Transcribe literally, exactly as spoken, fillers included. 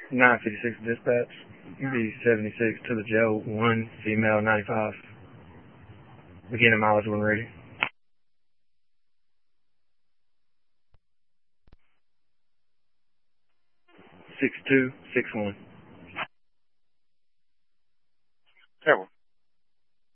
nine fifty-six dispatch. B seventy-six to the jail, one female, ninety-five. Beginning mileage when ready. six two six one. Terrible.